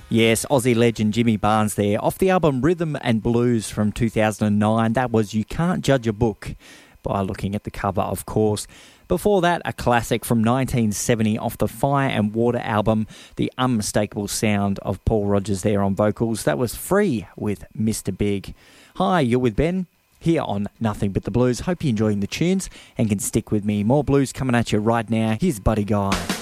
Yes, Aussie legend Jimmy Barnes there, off the album Rhythm and Blues from 2009. That was You Can't Judge a Book by looking at the cover, of course. Before that, a classic from 1970 off the Fire and Water album, the unmistakable sound of Paul Rodgers there on vocals. That was Free with Mr. Big. Hi, you're with Ben here on Nothing But The Blues. Hope you're enjoying the tunes and can stick with me. More blues coming at you right now. Here's Buddy Guy.